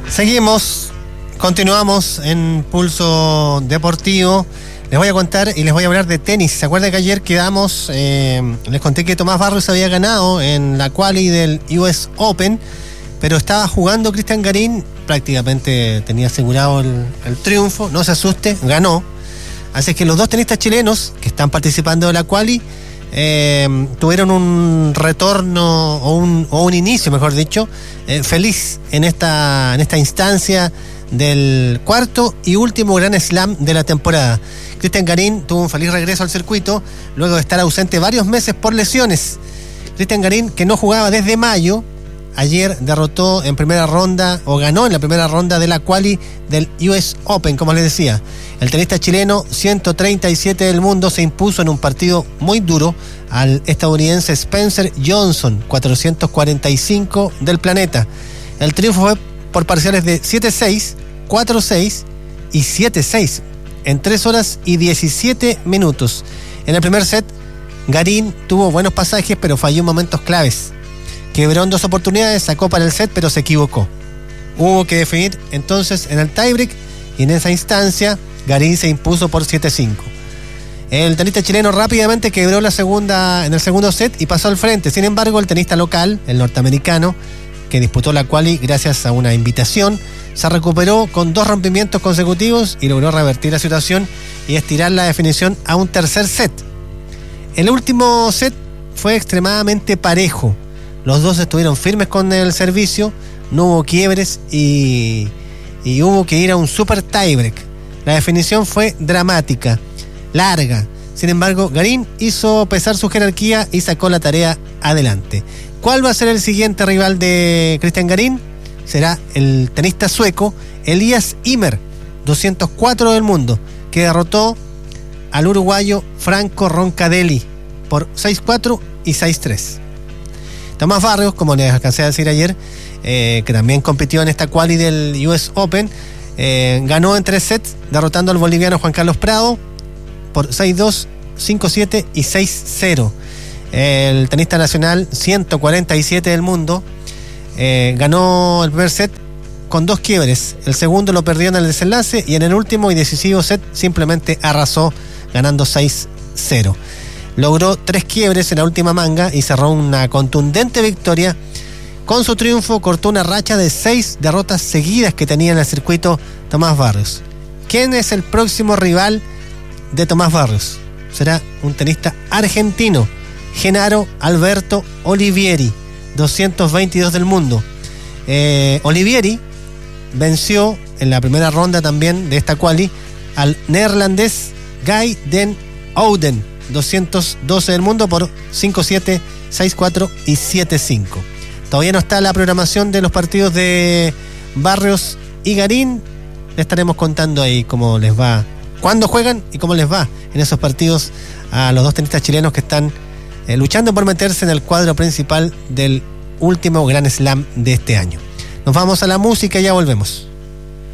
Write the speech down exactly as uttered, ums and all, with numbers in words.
Seguimos, continuamos en Pulso Deportivo. Les voy a contar y les voy a hablar de tenis. ¿Se acuerdan que ayer quedamos, eh, les conté que Tomás Barrios había ganado en la quali del U S Open, pero estaba jugando Cristian Garín, prácticamente tenía asegurado el, el triunfo, no se asuste, ganó. Así que los dos tenistas chilenos que están participando de la quali eh, tuvieron un retorno o un, o un inicio, mejor dicho, eh, feliz en esta, en esta instancia del cuarto y último Grand Slam de la temporada. Cristian Garín tuvo un feliz regreso al circuito luego de estar ausente varios meses por lesiones. Cristian Garín, que no jugaba desde mayo, ayer derrotó en primera ronda o ganó en la primera ronda de la quali del U S Open, como les decía. El tenista chileno, ciento treinta y siete del mundo, se impuso en un partido muy duro al estadounidense Spencer Johnson, cuatrocientos cuarenta y cinco del planeta. El triunfo fue por parciales de siete seis, cuatro seis y siete seis en tres horas y diecisiete minutos. En el primer set, Garín tuvo buenos pasajes, pero falló en momentos claves. Quebró en dos oportunidades, sacó para el set, pero se equivocó. Hubo que definir entonces en el tiebreak y en esa instancia Garín se impuso por siete cinco. El tenista chileno rápidamente quebró la segunda, en el segundo set y pasó al frente. Sin embargo, el tenista local, el norteamericano, que disputó la quali gracias a una invitación, se recuperó con dos rompimientos consecutivos y logró revertir la situación y estirar la definición a un tercer set. El último set fue extremadamente parejo. Los dos estuvieron firmes con el servicio, no hubo quiebres y, y hubo que ir a un super tiebreak. La definición fue dramática, larga. Sin embargo, Garín hizo pesar su jerarquía y sacó la tarea adelante. ¿Cuál va a ser el siguiente rival de Cristian Garín? Será el tenista sueco Elias Ymer, doscientos cuatro del mundo, que derrotó al uruguayo Franco Roncadelli por seis cuatro y seis tres. Tomás Barrios, como les alcancé a decir ayer, eh, que también compitió en esta quali del U S Open, eh, ganó en tres sets, derrotando al boliviano Juan Carlos Prado por seis dos, cinco siete y seis cero. El tenista nacional, ciento cuarenta y siete del mundo, eh, ganó el primer set con dos quiebres. El segundo lo perdió en el desenlace y en el último y decisivo set simplemente arrasó, ganando seis cero. Logró tres quiebres en la última manga y cerró una contundente victoria. Con su triunfo cortó una racha de seis derrotas seguidas que tenía en el circuito Tomás Barrios. ¿Quién es el próximo rival de Tomás Barrios? Será un tenista argentino, Genaro Alberto Olivieri, doscientos veintidós del mundo. Eh, Olivieri venció en la primera ronda también de esta quali al neerlandés Guy den Ouden, doscientos doce del mundo, por cinco siete, seis cuatro y siete cinco. Todavía no está la programación de los partidos de Barrios y Garín. Le estaremos contando ahí cómo les va, cuándo juegan y cómo les va en esos partidos a los dos tenistas chilenos que están eh, luchando por meterse en el cuadro principal del último Grand Slam de este año. Nos vamos a la música y ya volvemos.